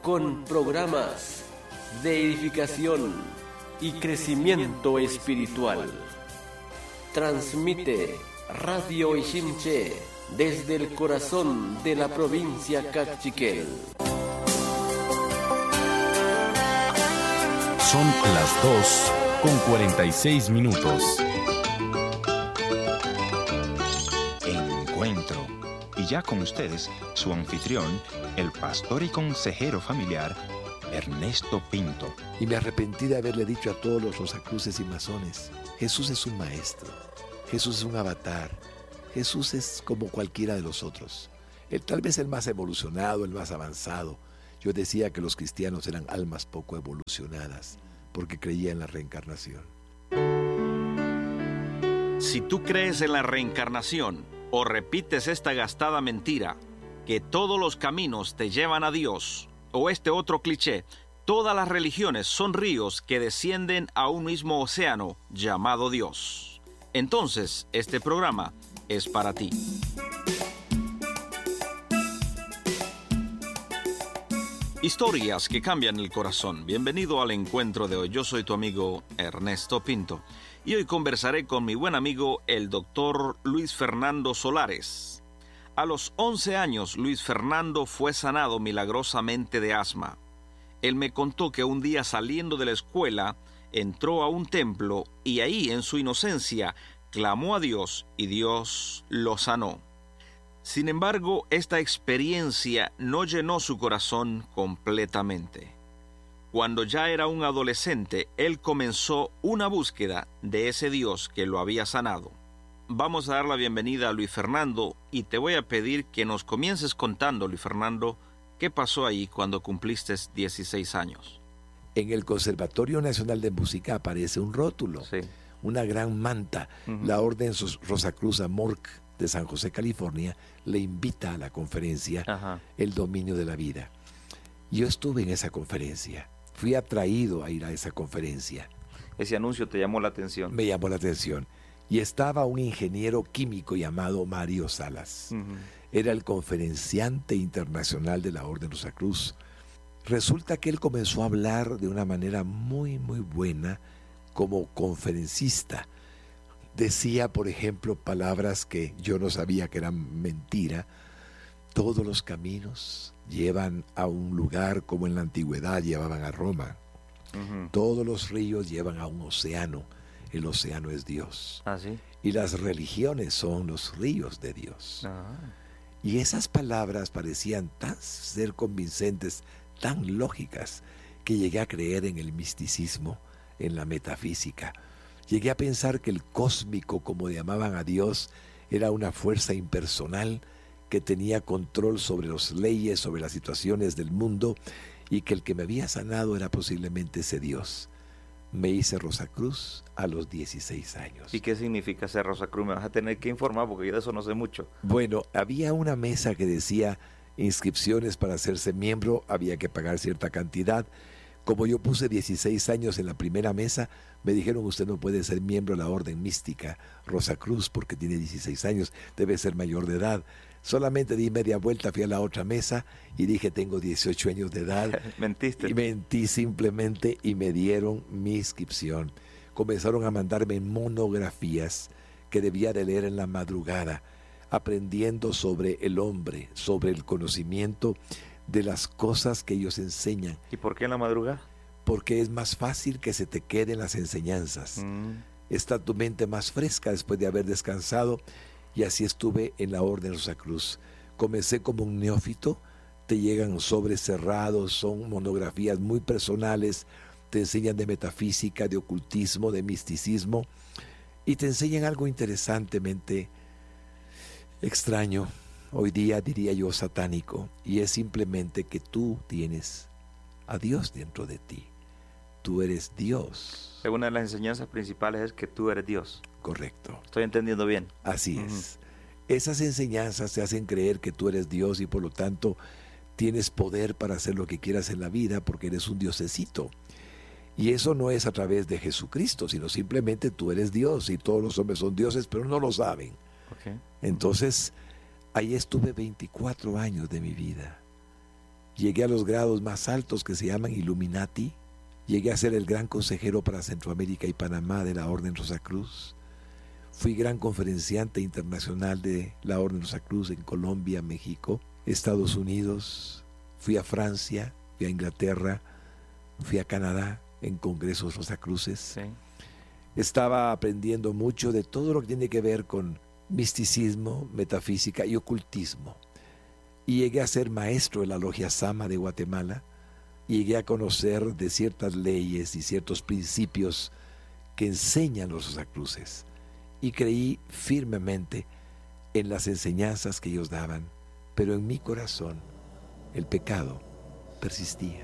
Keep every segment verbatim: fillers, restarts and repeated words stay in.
con programas de edificación y crecimiento espiritual. Transmite Radio Ishimche desde el corazón de la provincia Cachiquel. Son las dos con cuarenta y seis minutos. Encuentro. Y ya con ustedes, su anfitrión, el pastor y consejero familiar, Ernesto Pinto. Y me arrepentí de haberle dicho a todos los rosacruces y masones: Jesús es un maestro, Jesús es un avatar, Jesús es como cualquiera de los otros. Él, tal vez el más evolucionado, el más avanzado. Yo decía que los cristianos eran almas poco evolucionadas, porque creía en la reencarnación. Si tú crees en la reencarnación o repites esta gastada mentira, que todos los caminos te llevan a Dios, o este otro cliché, todas las religiones son ríos que descienden a un mismo océano llamado Dios, entonces este programa es para ti. Historias que cambian el corazón. Bienvenido al encuentro de hoy. Yo soy tu amigo Ernesto Pinto y hoy conversaré con mi buen amigo el doctor Luis Fernando Solares. A los once años, Luis Fernando fue sanado milagrosamente de asma. Él me contó que un día saliendo de la escuela entró a un templo y ahí en su inocencia clamó a Dios y Dios lo sanó. Sin embargo, esta experiencia no llenó su corazón completamente. Cuando ya era un adolescente, él comenzó una búsqueda de ese Dios que lo había sanado. Vamos a dar la bienvenida a Luis Fernando y te voy a pedir que nos comiences contando, Luis Fernando, qué pasó ahí cuando cumpliste dieciséis años. En el Conservatorio Nacional de Música aparece un rótulo, sí, una gran manta. Uh-huh. La Orden Rosacruz Amorc de San José, California, le invita a la conferencia Ajá. El dominio de la vida. Yo estuve en esa conferencia, fui atraído a ir a esa conferencia. Ese anuncio te llamó la atención. Me llamó la atención. Y estaba un ingeniero químico llamado Mario Salas. Uh-huh. Era el conferenciante internacional de la Orden Rosacruz. Resulta que él comenzó a hablar de una manera muy, muy buena como conferencista. Decía, por ejemplo, palabras que yo no sabía que eran mentira. Todos los caminos llevan a un lugar como en la antigüedad llevaban a Roma. Uh-huh. Todos los ríos llevan a un océano. El océano es Dios. ¿Ah, sí? Y las religiones son los ríos de Dios. Ah. Y esas palabras parecían tan ser convincentes, tan lógicas, que llegué a creer en el misticismo, en la metafísica. Llegué a pensar que el cósmico, como llamaban a Dios, era una fuerza impersonal que tenía control sobre las leyes, sobre las situaciones del mundo, y que el que me había sanado era posiblemente ese Dios. Me hice Rosacruz a los dieciséis años. ¿Y qué significa ser Rosacruz? Me vas a tener que informar porque yo de eso no sé mucho. Bueno, había una mesa que decía inscripciones para hacerse miembro, había que pagar cierta cantidad. Como yo puse dieciséis años en la primera mesa, me dijeron: usted no puede ser miembro de la Orden Mística Rosacruz porque tiene dieciséis años, debe ser mayor de edad. Solamente di media vuelta, fui a la otra mesa y dije: tengo dieciocho años de edad. Mentiste. Y mentí simplemente y me dieron mi inscripción. Comenzaron a mandarme monografías que debía de leer en la madrugada, aprendiendo sobre el hombre, sobre el conocimiento de las cosas que ellos enseñan. ¿Y por qué en la madrugada? Porque es más fácil que se te queden las enseñanzas. Mm. Está tu mente más fresca después de haber descansado. Y así estuve en la Orden Rosacruz. Comencé como un neófito, te llegan sobres cerrados, son monografías muy personales, te enseñan de metafísica, de ocultismo, de misticismo, y te enseñan algo interesantemente extraño, hoy día diría yo satánico, y es simplemente que tú tienes a Dios dentro de ti. Tú eres Dios. Una de las enseñanzas principales es que tú eres Dios. Correcto. ¿Estoy entendiendo bien? Así uh-huh. es. Esas enseñanzas te hacen creer que tú eres Dios y por lo tanto tienes poder para hacer lo que quieras en la vida porque eres un diosecito. Y eso no es a través de Jesucristo, sino simplemente tú eres Dios y todos los hombres son dioses, pero no lo saben. Okay. Entonces, ahí estuve veinticuatro años de mi vida. Llegué a los grados más altos que se llaman Illuminati. Llegué a ser el gran consejero para Centroamérica y Panamá de la Orden Rosacruz. Fui gran conferenciante internacional de la Orden Rosacruz en Colombia, México, Estados Unidos. Fui a Francia, fui a Inglaterra, fui a Canadá en congresos Rosacruces. Sí. Estaba aprendiendo mucho de todo lo que tiene que ver con misticismo, metafísica y ocultismo. Y llegué a ser maestro de la Logia Sama de Guatemala. Y llegué a conocer de ciertas leyes y ciertos principios que enseñan los Rosacruces. Y creí firmemente en las enseñanzas que ellos daban, pero en mi corazón el pecado persistía.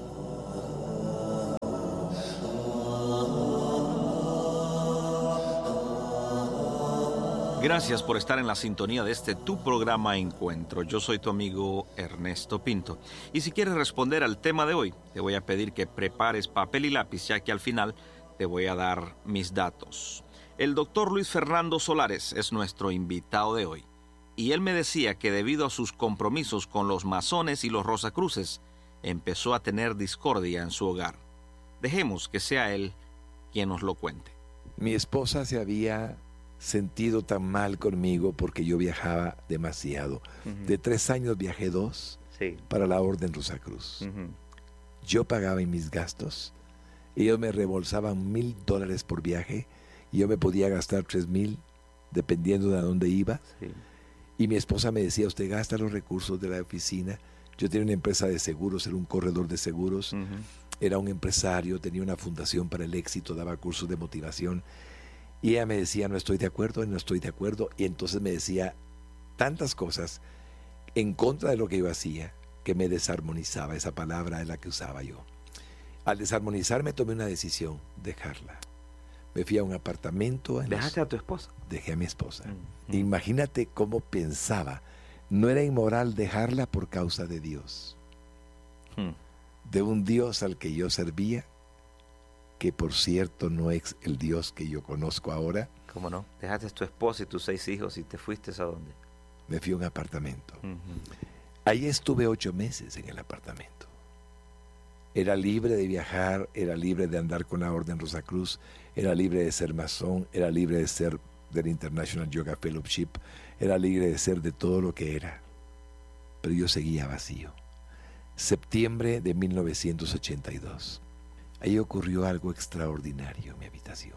Gracias por estar en la sintonía de este tu programa Encuentro. Yo soy tu amigo Ernesto Pinto. Y si quieres responder al tema de hoy, te voy a pedir que prepares papel y lápiz, ya que al final te voy a dar mis datos. El doctor Luis Fernando Solares es nuestro invitado de hoy. Y él me decía que debido a sus compromisos con los masones y los Rosacruces, empezó a tener discordia en su hogar. Dejemos que sea él quien nos lo cuente. Mi esposa se había sentido tan mal conmigo porque yo viajaba demasiado. Uh-huh. De tres años viajé dos sí. para la Orden Rosacruz. Uh-huh. Yo pagaba en mis gastos. Ellos me reembolsaban mil dólares por viaje y yo me podía gastar tres mil dependiendo de a dónde iba. Sí. Y mi esposa me decía, usted gasta los recursos de la oficina. Yo tenía una empresa de seguros, era un corredor de seguros. Uh-huh. Era un empresario, tenía una fundación para el éxito, daba cursos de motivación. Y ella me decía, no estoy de acuerdo, no estoy de acuerdo. Y entonces me decía tantas cosas en contra de lo que yo hacía, que me desarmonizaba. Esa palabra es la que usaba yo. Al desarmonizarme tomé una decisión, dejarla. Me fui a un apartamento. En ¿Dejaste los... a tu esposa? Dejé a mi esposa. Mm-hmm. Imagínate cómo pensaba. No era inmoral dejarla por causa de Dios. Mm. De un Dios al que yo servía, que por cierto no es el Dios que yo conozco ahora. ¿Cómo no? Dejaste a tu esposa y tus seis hijos y te fuiste ¿a dónde? Me fui a un apartamento. Uh-huh. Ahí estuve ocho meses en el apartamento. Era libre de viajar, era libre de andar con la Orden Rosacruz, era libre de ser masón, era libre de ser del International Yoga Fellowship, era libre de ser de todo lo que era. Pero yo seguía vacío. Septiembre de mil novecientos ochenta y dos. Ahí ocurrió algo extraordinario en mi habitación.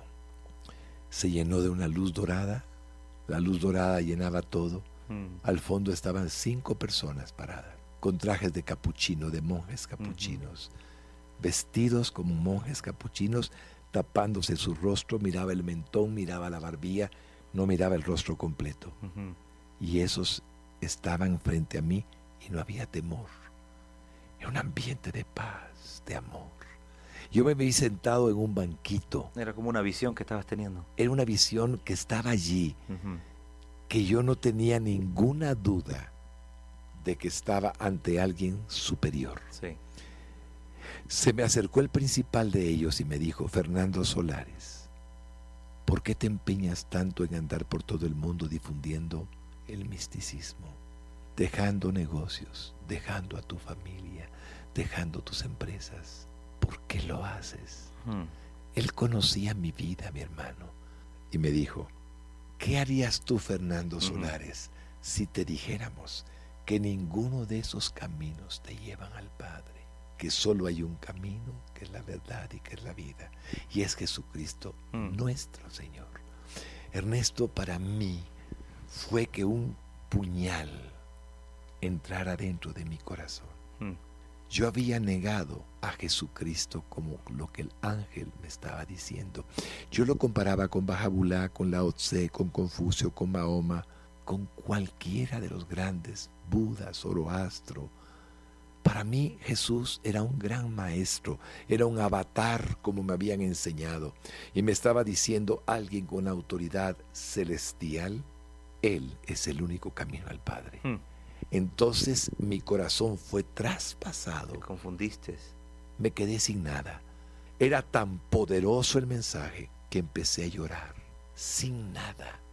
Se llenó de una luz dorada, la luz dorada llenaba todo. Mm. Al fondo estaban cinco personas paradas, con trajes de capuchino, de monjes capuchinos, mm-hmm. vestidos como monjes capuchinos, tapándose su rostro, miraba el mentón, miraba la barbilla, no miraba el rostro completo. Mm-hmm. Y esos estaban frente a mí y no había temor. Era un ambiente de paz, de amor. Yo me vi sentado en un banquito. Era como una visión que estabas teniendo. Era una visión que estaba allí, uh-huh. que yo no tenía ninguna duda de que estaba ante alguien superior. Sí. Se me acercó el principal de ellos y me dijo, Fernando Solares, ¿por qué te empeñas tanto en andar por todo el mundo difundiendo el misticismo? Dejando negocios, dejando a tu familia, dejando tus empresas. ¿Por qué lo haces? Hmm. Él conocía mi vida, mi hermano, y me dijo, ¿qué harías tú, Fernando Solares, uh-huh. si te dijéramos que ninguno de esos caminos te llevan al Padre? Que solo hay un camino, que es la verdad y que es la vida, y es Jesucristo, hmm. nuestro Señor. Ernesto, para mí fue que un puñal entrara dentro de mi corazón. Hmm. Yo había negado a Jesucristo como lo que el ángel me estaba diciendo. Yo lo comparaba con Baha'u'lláh, con Lao Tse, con Confucio, con Mahoma, con cualquiera de los grandes, Buda, Zoroastro. Para mí Jesús era un gran maestro, era un avatar como me habían enseñado. Y me estaba diciendo alguien con autoridad celestial, Él es el único camino al Padre. Hmm. Entonces mi corazón fue traspasado. Te confundiste. Me quedé sin nada. Era tan poderoso el mensaje que empecé a llorar, sin nada.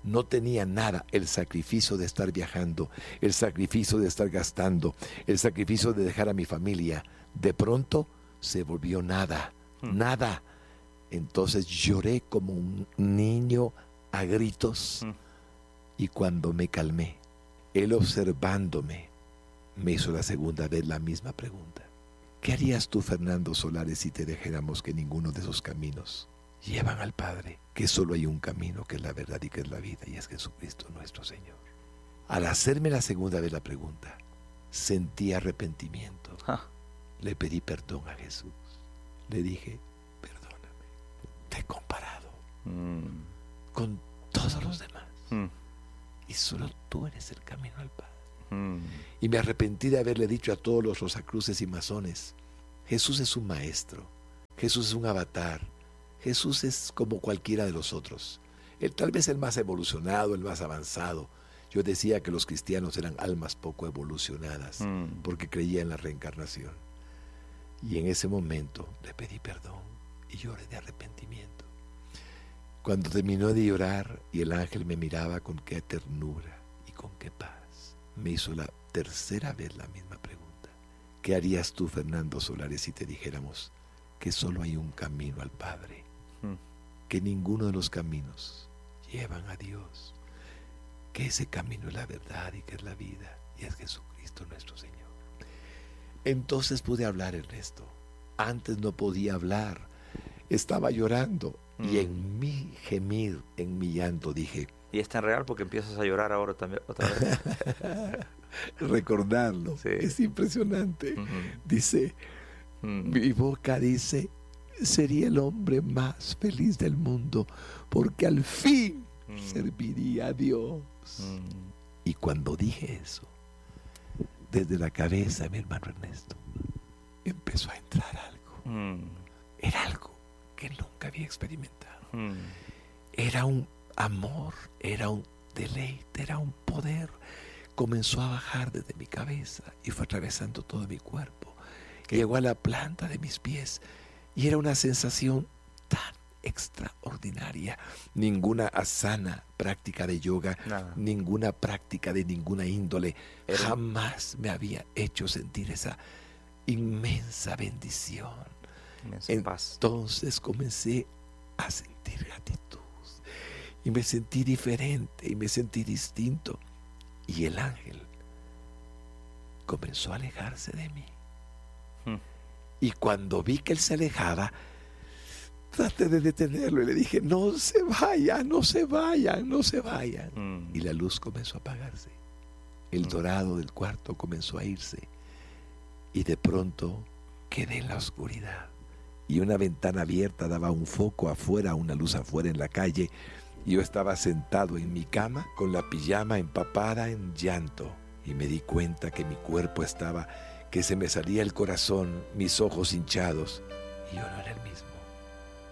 No tenía nada, el sacrificio de estar viajando, el sacrificio de estar gastando, el sacrificio de dejar a mi familia, de pronto se volvió nada, mm. nada. Entonces lloré como un niño a gritos, mm. y cuando me calmé, él observándome, me hizo la segunda vez la misma pregunta. ¿Qué harías tú, Fernando Solares, si te dijéramos que ninguno de esos caminos llevan al Padre? Que solo hay un camino, que es la verdad y que es la vida, y es Jesucristo nuestro Señor. Al hacerme la segunda vez la pregunta, sentí arrepentimiento. Ah. Le pedí perdón a Jesús. Le dije, perdóname, te he comparado mm. con todos los demás. Mm. Y solo tú eres el camino al Padre. Mm. Y me arrepentí de haberle dicho a todos los rosacruces y masones, Jesús es un maestro, Jesús es un avatar, Jesús es como cualquiera de los otros. Él, tal vez el más evolucionado, el más avanzado. Yo decía que los cristianos eran almas poco evolucionadas, mm. porque creía en la reencarnación. Y en ese momento le pedí perdón y lloré de arrepentimiento. Cuando terminó de llorar y el ángel me miraba con qué ternura y con qué paz, me hizo la tercera vez la misma pregunta. ¿Qué harías tú, Fernando Solares, si te dijéramos que solo hay un camino al Padre? Mm. Que ninguno de los caminos llevan a Dios. Que ese camino es la verdad y que es la vida, y es Jesucristo nuestro Señor. Entonces pude hablar, Ernesto. Antes no podía hablar. Estaba llorando. Mm. Y en mi gemir, en mi llanto, dije... Y es tan real porque empiezas a llorar ahora también, otra vez. Recordarlo. Sí. Es impresionante. Uh-huh. Dice, uh-huh. mi boca dice, sería el hombre más feliz del mundo porque al fin uh-huh. serviría a Dios. Uh-huh. Y cuando dije eso, desde la cabeza, mi hermano Ernesto, empezó a entrar algo. Uh-huh. Era algo que nunca había experimentado. Uh-huh. Era un amor, era un deleite, era un poder. Comenzó a bajar desde mi cabeza y fue atravesando todo mi cuerpo. ¿Qué? Llegó a la planta de mis pies y era una sensación tan extraordinaria. Ninguna asana, práctica de yoga, Nada. ninguna práctica de ninguna índole, era... jamás me había hecho sentir esa inmensa bendición. Inmensa paz. Entonces comencé a sentir gratitud. Y me sentí diferente y me sentí distinto. Y el ángel comenzó a alejarse de mí. Hmm. Y cuando vi que él se alejaba, traté de detenerlo y le dije, no se vayan, no se vayan, no se vayan. Hmm. Y la luz comenzó a apagarse. El hmm. dorado del cuarto comenzó a irse. Y de pronto quedé en la oscuridad. Y una ventana abierta daba un foco afuera, una luz afuera en la calle. Yo estaba sentado en mi cama con la pijama empapada en llanto y me di cuenta que mi cuerpo estaba, que se me salía el corazón, mis ojos hinchados y yo no era el mismo.